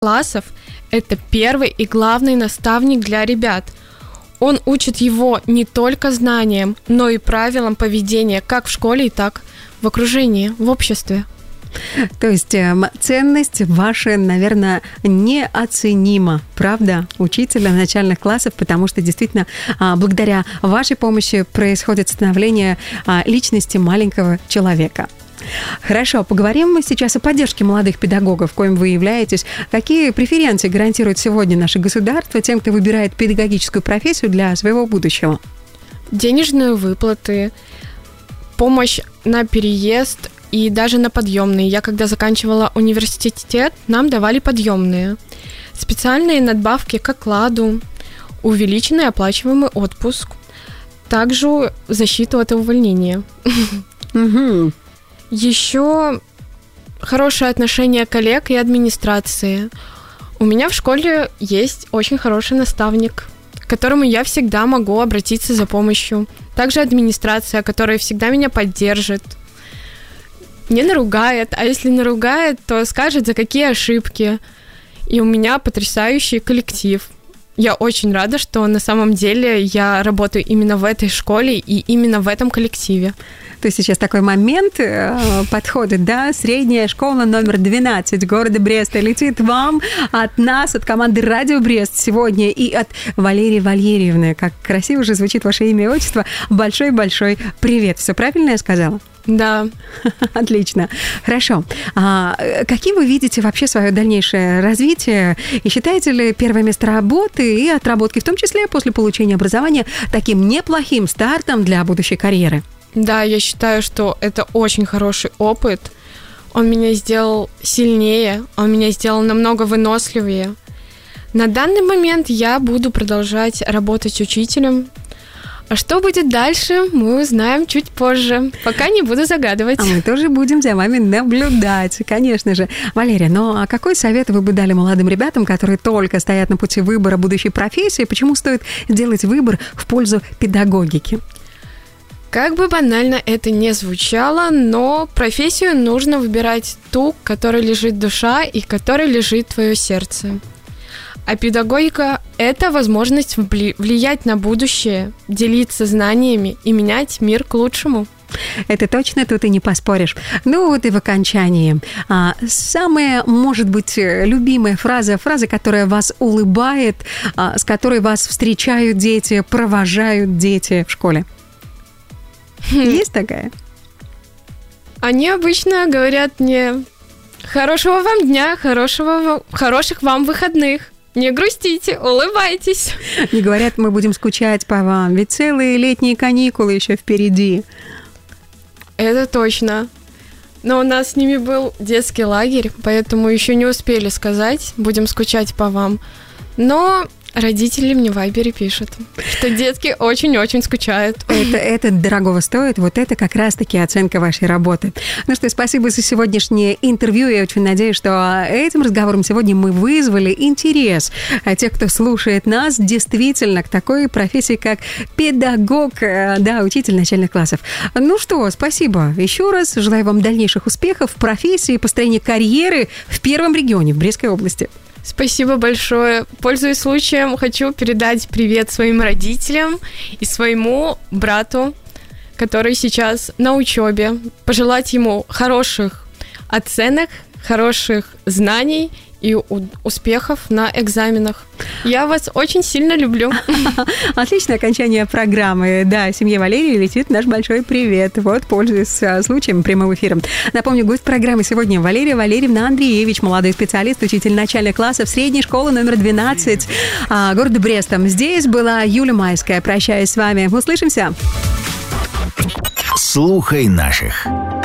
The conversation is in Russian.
классов – это первый и главный наставник для ребят. Он учит его не только знаниям, но и правилам поведения как в школе, так в окружении, в обществе. То есть ценность ваша, наверное, неоценима, правда, учителя начальных классов, потому что действительно благодаря вашей помощи происходит становление личности маленького человека. Хорошо, поговорим мы сейчас о поддержке молодых педагогов, коим вы являетесь. Какие преференции гарантирует сегодня наше государство тем, кто выбирает педагогическую профессию для своего будущего? Денежные выплаты, помощь на переезд и даже на подъемные. Я когда заканчивала университет, нам давали подъемные. Специальные надбавки к окладу, увеличенный оплачиваемый отпуск, также защиту от увольнения. Угу. Еще хорошее отношение коллег и администрации. У меня в школе есть очень хороший наставник, к которому я всегда могу обратиться за помощью. Также администрация, которая всегда меня поддержит, не наругает, а если наругает, то скажет, за какие ошибки. И у меня потрясающий коллектив. Я очень рада, что на самом деле я работаю именно в этой школе и именно в этом коллективе. То есть сейчас такой момент подходит, да, средняя школа номер 12 города Бреста летит вам от нас, от команды «Радио Брест» сегодня и от Валерии Валерьевны. Как красиво же звучит ваше имя и отчество. Большой-большой привет. Все правильно я сказала? Да. Отлично. Хорошо. Каким вы видите вообще свое дальнейшее развитие? И считаете ли первое место работы и отработки, в том числе после получения образования, таким неплохим стартом для будущей карьеры? Да, я считаю, что это очень хороший опыт. Он меня сделал сильнее, он меня сделал намного выносливее. На данный момент я буду продолжать работать учителем. А что будет дальше, мы узнаем чуть позже. Пока не буду загадывать. А мы тоже будем за вами наблюдать, конечно же. Валерия, ну а какой совет вы бы дали молодым ребятам, которые только стоят на пути выбора будущей профессии? Почему стоит делать выбор в пользу педагогики? Как бы банально это ни звучало, но профессию нужно выбирать ту, к которой лежит душа и к которой лежит твое сердце. А педагогика – это возможность влиять на будущее, делиться знаниями и менять мир к лучшему. Это точно, тут и не поспоришь. Ну вот и в окончании. Самая, может быть, любимая фраза, которая вас улыбает, с которой вас встречают дети, провожают дети в школе. Есть такая? Они обычно говорят мне: хорошего вам дня, хороших вам выходных. Не грустите, улыбайтесь. Не говорят, мы будем скучать по вам, ведь целые летние каникулы еще впереди. Это точно. Но у нас с ними был детский лагерь, поэтому еще не успели сказать, будем скучать по вам. Но родители мне в Вайбере пишут, что детки очень-очень скучают. Это дорогого стоит. Вот это как раз-таки оценка вашей работы. Ну что, спасибо за сегодняшнее интервью. Я очень надеюсь, что этим разговором сегодня мы вызвали интерес тех, кто слушает нас, действительно к такой профессии, как педагог, да, учитель начальных классов. Ну что, спасибо еще раз. Желаю вам дальнейших успехов в профессии, построения карьеры в первом регионе, в Брестской области. Спасибо большое. Пользуясь случаем, хочу передать привет своим родителям и своему брату, который сейчас на учебе. Пожелать ему хороших оценок, хороших знаний и успехов на экзаменах. Я вас очень сильно люблю. Отличное окончание программы. Да, семье Валерии летит наш большой привет. Вот, пользуясь случаем прямым эфиром. Напомню, гость программы сегодня Валерия Валерьевна Андреевич, молодой специалист, учитель начальных классов средней школы номер 12 города Бреста. Здесь была Юля Майская. Прощаюсь с вами. Услышимся. Слухай наших.